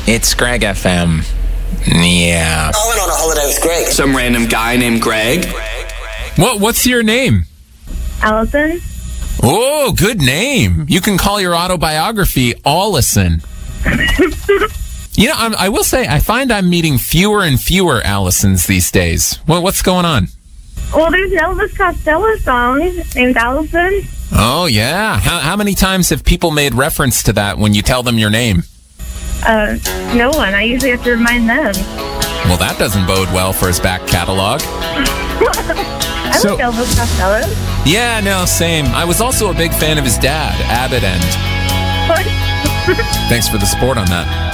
It's Greg FM. Yeah. I went on a holiday with Greg. Some random guy named Greg. What's your name? Allison. Oh, good name. You can call your autobiography Allison. I will say, I find I'm meeting fewer and fewer Allisons these days. What's going on? Well, there's an Elvis Costello song named Allison. Oh, yeah. How many times have people made reference to that when you tell them your name? No one. I usually have to remind them. Well, that doesn't bode well for his back catalog. I like Elvis Costello. Yeah, no, same. I was also a big fan of his dad, Abbott End. Thanks for the support on that.